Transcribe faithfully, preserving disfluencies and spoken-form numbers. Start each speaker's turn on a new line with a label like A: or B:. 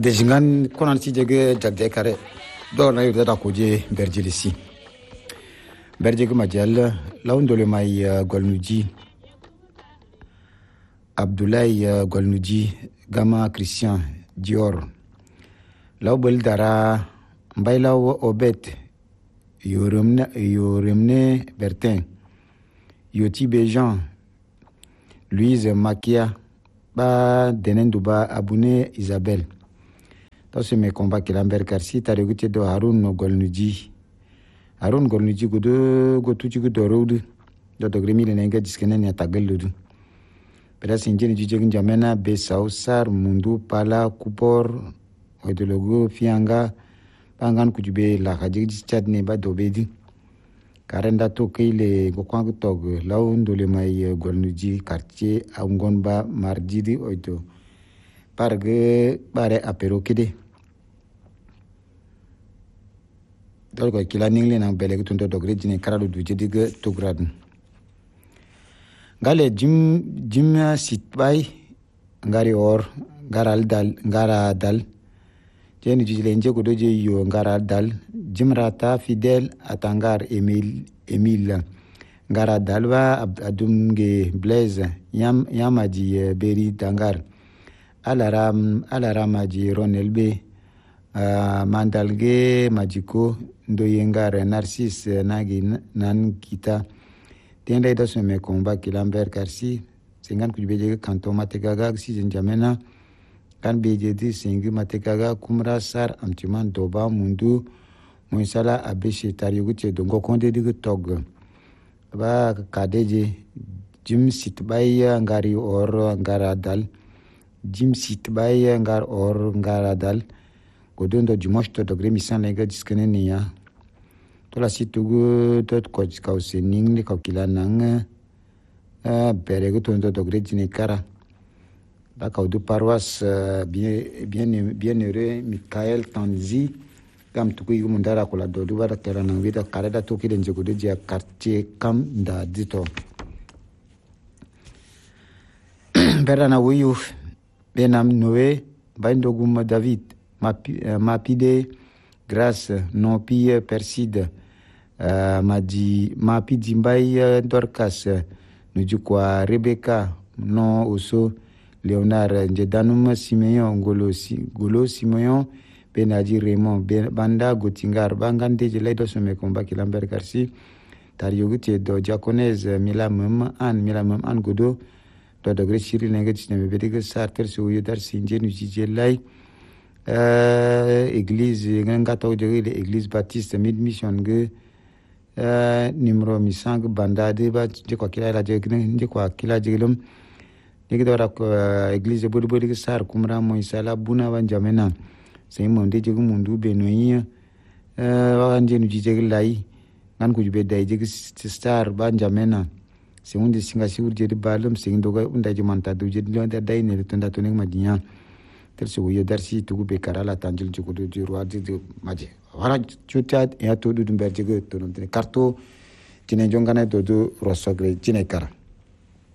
A: dejingan konan si jege jagde kare do na yuda da koje berjilisi berjege majal lawndole may golnuji Abdoulaye Golnuji Gama Christian Dior lawbel dara mbaylaw obet yoremne yoremne Bertin Yoti Bejan Louise Makia ba denenduba Abune Isabelle dans ce mes combats que Lambert Karsi ta regute do Harun Golnuji Harun Golnuji godo gotuji godorodu do dogremi le nenga diskene ne tagalludu pela sinjeni jijegin jamena be sausar mundu pala kupor odologo fianga pangan kujube la hajiji chadne ba dobedi karenda to kile gokwang tog law ndole may Golnuji quartier angonba marjidi oito parge bare apero kide dolgo kila ningle na belege tundo dogre jine karadu duje diga tograd gale jim jim sitbay ngari or garal dal ngara dal jeni jijile nje ko doje yo ngara dal jimrata fidel atangar emil emil ngara dalwa adumge blaise yam yamaji beri dangar alaram alaramaji ronelbe uh, mandalge majiko ndoyengare narcisse nagi nan kita tende da so me combat ki Lambert Karsi singan kujbeje kanto mategaga si jamena kan beje di singi mategaga kumra sar amtiman doba mundu moisala abeshi tariyuche dongo konde digu tog ba kadeje jim sitbay ngari or ngara dal jim sitbay ngar or ngara dal godondo jumoshto dogre misan lega diskene niya tola situgu tot coach kausening ni kaukila nang a berego tondo dogre jine kara ba kaudu paroisse bien bien bien heureux Michael Tanzi kam tuku yu mundara kula dodu bara kera nang vida kareda toki den jogodo dia quartier kam nda dito berana wuyu benam Noé baindogum David mapide grâce non pille perside uh, maji mapidi mbay Dorcas nujukwa Rebecca non oso Léonard Njedanum Simeon Golo si Golo Simeon Benaji Raymond ben, Banda Gotingar Bangande Jeledo Some Combat ki Lambert Karsi Tarioguti do Jaconese Milamum An Milamum An Godo do de Grechiri Nenget ne Bediga Sarter so yudar sinje nujijelai euh église ngata de l'église baptiste mid mission ge euh numéro misang bandade ba je ko kila la je je ko kila jelum nigi dora ko église bodu bodu sar kumra mo isala buna ban jamena sey mo de je mundu benoyi euh wa ande nu jije lai ngan ko jube dai je star ban jamena sey unde singa siur je de balum sey ndoga unda je manta du je de dai ne tunda to nek madinya terse wuyo darsi tugu be karala tanjil jukudu di roi di maje wala chuta ya to du dumber jege to non karto tine jongana do do rosogre tine kara